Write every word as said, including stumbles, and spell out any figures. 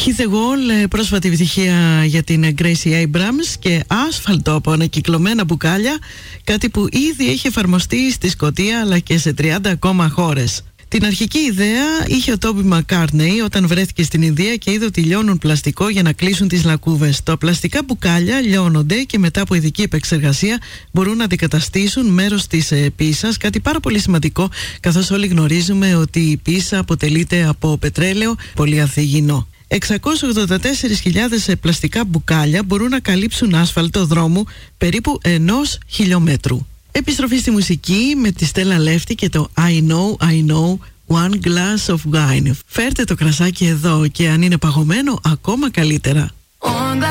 Hit the Wall, πρόσφατη επιτυχία για την Gracie Abrams, και άσφαλτο από ανακυκλωμένα μπουκάλια, κάτι που ήδη έχει εφαρμοστεί στη Σκωτία αλλά και σε τριάντα ακόμα χώρες. Την αρχική ιδέα είχε ο Τόμπι Μακκάρτνεϊ όταν βρέθηκε στην Ινδία και είδε ότι λιώνουν πλαστικό για να κλείσουν τις λακκούβες. Τα πλαστικά μπουκάλια λιώνονται και μετά από ειδική επεξεργασία μπορούν να αντικαταστήσουν μέρος της πίσας, κάτι πάρα πολύ σημαντικό, καθώς όλοι γνωρίζουμε ότι η πίσα αποτελείται από πετρέλαιο πολύ ανθυγιεινό. εξακόσιες ογδόντα τέσσερις χιλιάδες πλαστικά μπουκάλια μπορούν να καλύψουν άσφαλτο δρόμου περίπου ενός χιλιόμετρου. Επιστροφή στη μουσική με τη Στέλλα Λέφτη και το I know, I know, one glass of wine. Φέρτε το κρασάκι εδώ και αν είναι παγωμένο ακόμα καλύτερα.